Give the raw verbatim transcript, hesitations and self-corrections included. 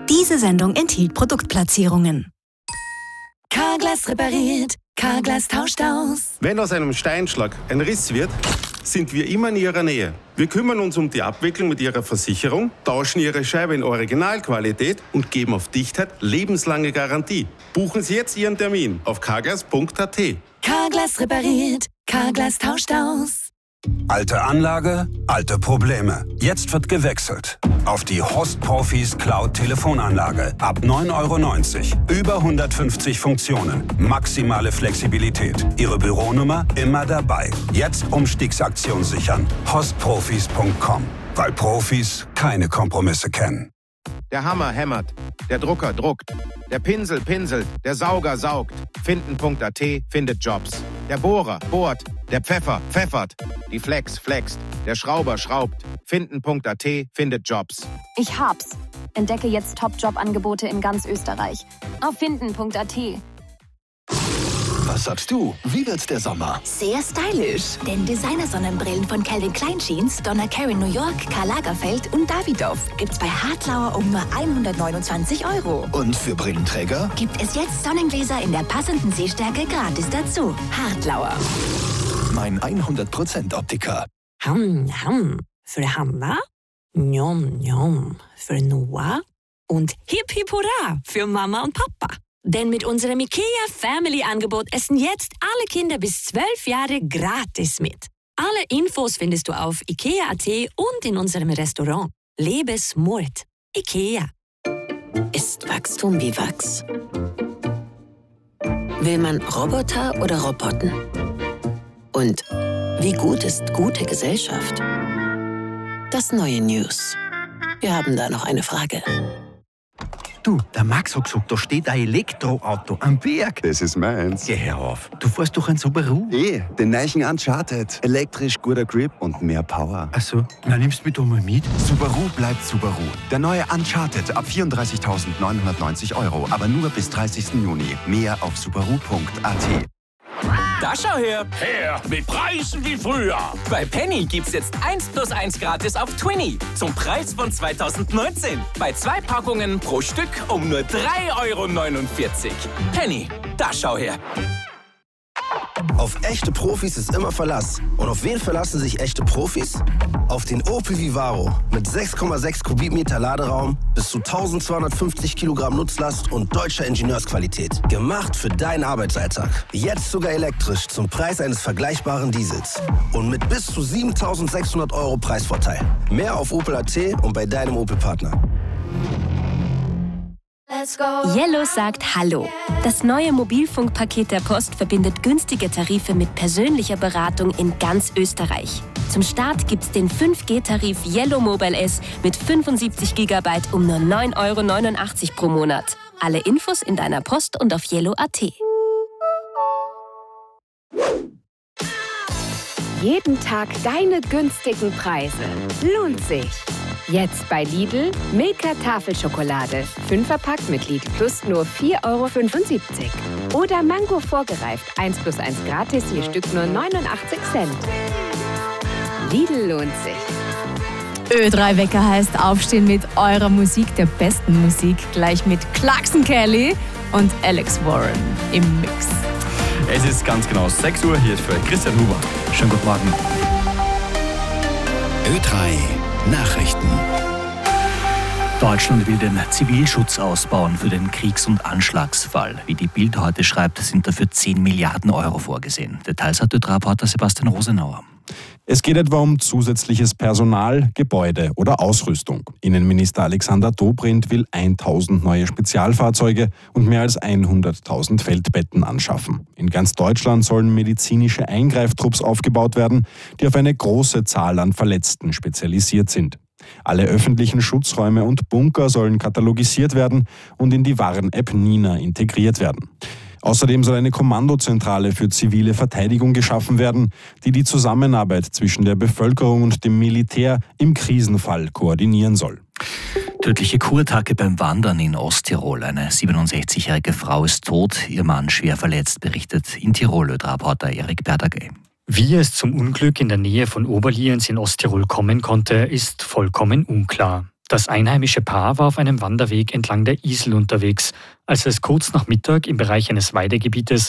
Diese Sendung enthielt Produktplatzierungen. Carglass repariert, Carglass tauscht aus. Wenn aus einem Steinschlag ein Riss wird, sind wir immer in Ihrer Nähe. Wir kümmern uns um die Abwicklung mit Ihrer Versicherung, tauschen Ihre Scheibe in Originalqualität und geben auf Dichtheit lebenslange Garantie. Buchen Sie jetzt Ihren Termin auf carglass punkt a t. Carglass repariert, Carglass tauscht aus. Alte Anlage, alte Probleme. Jetzt wird gewechselt auf die Host Profis Cloud Telefonanlage. Ab neun Euro neunzig. Über hundertfünfzig Funktionen. Maximale Flexibilität. Ihre Büronummer immer dabei. Jetzt Umstiegsaktion sichern. host profis punkt com. Weil Profis keine Kompromisse kennen. Der Hammer hämmert, der Drucker druckt, der Pinsel pinselt, der Sauger saugt. Finden punkt a t findet Jobs. Der Bohrer bohrt, der Pfeffer pfeffert, die Flex flext, der Schrauber schraubt. Finden punkt a t findet Jobs. Ich hab's. Entdecke jetzt Top-Job-Angebote in ganz Österreich. Auf finden punkt a t. Was sagst du? Wie wird's der Sommer? Sehr stylisch. Denn Designer-Sonnenbrillen von Calvin Klein Jeans, Donna Karan New York, Karl Lagerfeld und Davidoff gibt's bei Hartlauer um nur hundertneunundzwanzig Euro. Und für Brillenträger? Gibt es jetzt Sonnengläser in der passenden Sehstärke gratis dazu. Hartlauer. Mein hundert Prozent Optiker. Ham, ham. Für Hanna, njom, njom. Für Noah und hip hip hurra für Mama und Papa. Denn mit unserem IKEA Family-Angebot essen jetzt alle Kinder bis zwölf Jahre gratis mit. Alle Infos findest du auf ikea punkt a t und in unserem Restaurant. Lebe smart. IKEA. Ist Wachstum wie Wachs? Will man Roboter oder Roboten? Und wie gut ist gute Gesellschaft? Das neue News. Wir haben da noch eine Frage. Du, der Max hat gesagt, da steht ein Elektroauto am Berg. Das ist meins. Geh her auf. Du fährst doch ein Subaru. Eh, den neuen Uncharted. Elektrisch, guter Grip und mehr Power. Ach so, na nimmst du mich doch mal mit. Subaru bleibt Subaru. Der neue Uncharted ab vierunddreißigtausendneunhundertneunzig Euro. Aber nur bis dreißigsten Juni. Mehr auf subaru punkt a t. Da schau her! Her! Mit Preisen wie früher! Bei Penny gibt's jetzt eins plus eins gratis auf Twinny. Zum Preis von zweitausendneunzehn. Bei zwei Packungen pro Stück um nur drei Euro neunundvierzig. Penny, da schau her! Auf echte Profis ist immer Verlass. Und auf wen verlassen sich echte Profis? Auf den Opel Vivaro mit sechs Komma sechs Kubikmeter Laderaum, bis zu eintausendzweihundertfünfzig Kilogramm Nutzlast und deutscher Ingenieursqualität. Gemacht für deinen Arbeitsalltag. Jetzt sogar elektrisch zum Preis eines vergleichbaren Diesels. Und mit bis zu siebentausendsechshundert Euro Preisvorteil. Mehr auf opel punkt a t und bei deinem Opel-Partner. Yellow sagt Hallo. Das neue Mobilfunkpaket der Post verbindet günstige Tarife mit persönlicher Beratung in ganz Österreich. Zum Start gibt's den fünf G Tarif Yellow Mobile S mit fünfundsiebzig Gigabyte um nur neun Euro neunundachtzig pro Monat. Alle Infos in deiner Post und auf yellow punkt a t. Jeden Tag deine günstigen Preise. Lohnt sich. Jetzt bei Lidl Milka Tafelschokolade. Fünferpack mit Lidl Plus nur vier Euro fünfundsiebzig. Oder Mango vorgereift. eins plus eins gratis, je Stück nur neunundachtzig Cent. Lidl lohnt sich. Ö drei Wecker heißt aufstehen mit eurer Musik, der besten Musik. Gleich mit Clarkson Kelly und Alex Warren im Mix. Es ist ganz genau sechs Uhr. Hier ist für euch Christian Huber. Schönen guten Morgen. Ö drei Nachrichten. Deutschland will den Zivilschutz ausbauen für den Kriegs- und Anschlagsfall. Wie die Bild heute schreibt, sind dafür zehn Milliarden Euro vorgesehen. Details hat Ö drei Reporter Sebastian Rosenauer. Es geht etwa um zusätzliches Personal, Gebäude oder Ausrüstung. Innenminister Alexander Dobrindt will tausend neue Spezialfahrzeuge und mehr als hunderttausend Feldbetten anschaffen. In ganz Deutschland sollen medizinische Eingreiftrupps aufgebaut werden, die auf eine große Zahl an Verletzten spezialisiert sind. Alle öffentlichen Schutzräume und Bunker sollen katalogisiert werden und in die Warn-App Nina integriert werden. Außerdem soll eine Kommandozentrale für zivile Verteidigung geschaffen werden, die die Zusammenarbeit zwischen der Bevölkerung und dem Militär im Krisenfall koordinieren soll. Tödliche Kurattacke beim Wandern in Osttirol. Eine siebenundsechzigjährige Frau ist tot, ihr Mann schwer verletzt, berichtet in Tirol Ö drei Reporter Erik Berdagay. Wie es zum Unglück in der Nähe von Oberlienz in Osttirol kommen konnte, ist vollkommen unklar. Das einheimische Paar war auf einem Wanderweg entlang der Isel unterwegs, als es kurz nach Mittag im Bereich eines Weidegebietes